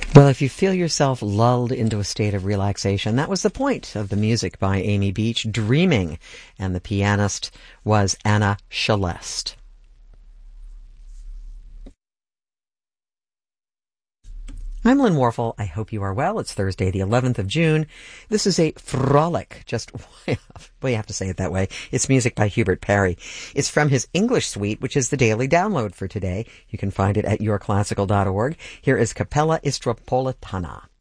Well, if you feel yourself lulled into a state of relaxation, that was the point of the music by Amy Beach, Dreaming, and the pianist was Anna Shelest. I'm Lynn Warfel. I hope you are well. It's Thursday, the 11th of June. This is a frolic. Just, well, you have to say it that way. It's music by Hubert Parry. It's from his English suite, which is the daily download for today. You can find it at yourclassical.org. Here is Capella Istropolitana.